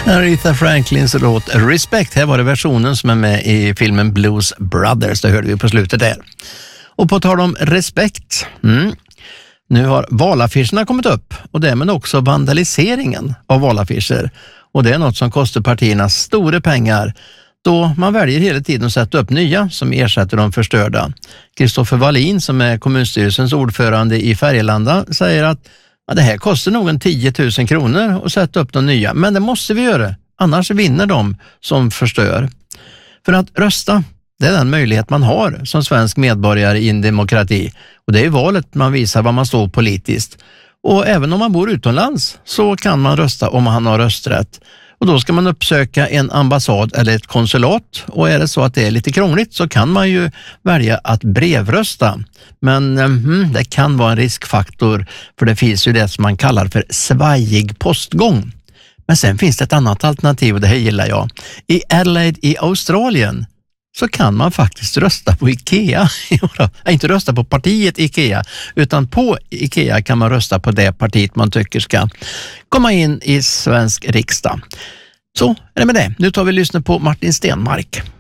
Aretha Franklins låt Respect. Här var det versionen som är med i filmen Blues Brothers. Det hörde vi på slutet där. Och på tal om respekt. Nu har valaffischerna kommit upp och därmed också vandaliseringen av valaffischer. Och det är något som kostar partierna stora pengar då man väljer hela tiden att sätta upp nya som ersätter de förstörda. Kristoffer Wallin som är kommunstyrelsens ordförande i Färgelanda säger att det här kostar nog en 10 000 kronor att sätta upp de nya, men det måste vi göra, annars vinner de som förstör. För att rösta, det är den möjlighet man har som svensk medborgare i en demokrati. Och det är i valet man visar vad man står politiskt. Och även om man bor utomlands så kan man rösta om man har rösträtt. Och då ska man uppsöka en ambassad eller ett konsulat. Och är det så att det är lite krångligt så kan man ju välja att brevrösta. Men det kan vara en riskfaktor, för det finns ju det som man kallar för svajig postgång. Men sen finns det ett annat alternativ och det här gillar jag. I Adelaide i Australien så kan man faktiskt rösta på IKEA. Inte rösta på partiet IKEA, utan på IKEA kan man rösta på det partiet man tycker ska komma in i svensk riksdag. Så är det med det. Nu tar vi lyssna på Martin Stenmark.